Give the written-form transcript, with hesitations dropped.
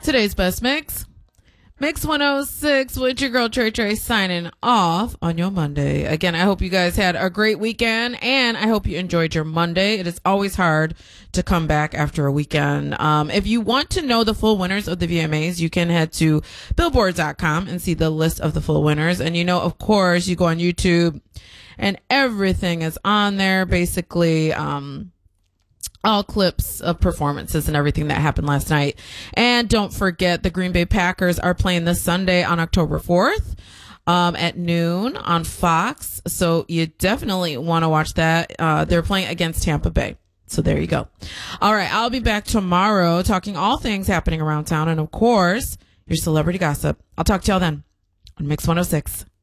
Today's best mix. Mix 106 with your girl Trey Trey signing off on your Monday. Again, I hope you guys had a great weekend and I hope you enjoyed your Monday. It is always hard to come back after a weekend. If you want to know the full winners of the VMAs, you can head to billboard.com and see the list of the full winners. And of course, you go on YouTube and everything is on there. Basically, all clips of performances and everything that happened last night. And don't forget, the Green Bay Packers are playing this Sunday on October 4th at noon on Fox. So you definitely want to watch that. They're playing against Tampa Bay. So there you go. All right. I'll be back tomorrow talking all things happening around town. And of course, your celebrity gossip. I'll talk to y'all then on Mix 106.